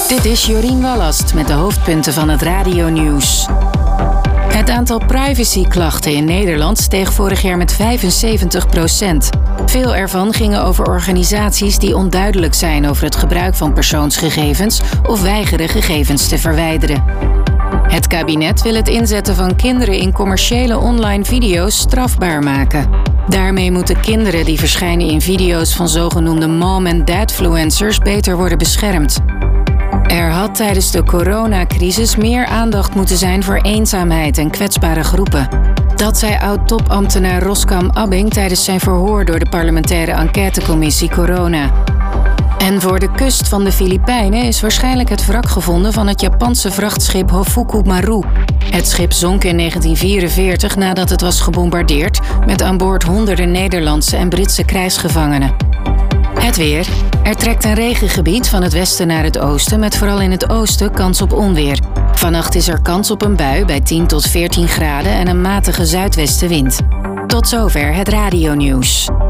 Dit is Jorien Wallast met de hoofdpunten van het radionieuws. Het aantal privacyklachten in Nederland steeg vorig jaar met 75%. Veel ervan gingen over organisaties die onduidelijk zijn over het gebruik van persoonsgegevens of weigeren gegevens te verwijderen. Het kabinet wil het inzetten van kinderen in commerciële online video's strafbaar maken. Daarmee moeten kinderen die verschijnen in video's van zogenoemde mom- en dadfluencers beter worden beschermd. Er had tijdens de coronacrisis meer aandacht moeten zijn voor eenzaamheid en kwetsbare groepen. Dat zei oud-topambtenaar Roskam Abbing tijdens zijn verhoor door de parlementaire enquêtecommissie Corona. En voor de kust van de Filipijnen is waarschijnlijk het wrak gevonden van het Japanse vrachtschip Hofuku Maru. Het schip zonk in 1944 nadat het was gebombardeerd, met aan boord honderden Nederlandse en Britse krijgsgevangenen. Het weer. Er trekt een regengebied van het westen naar het oosten, met vooral in het oosten kans op onweer. Vannacht is er kans op een bui bij 10 tot 14 graden en een matige zuidwestenwind. Tot zover het radionieuws.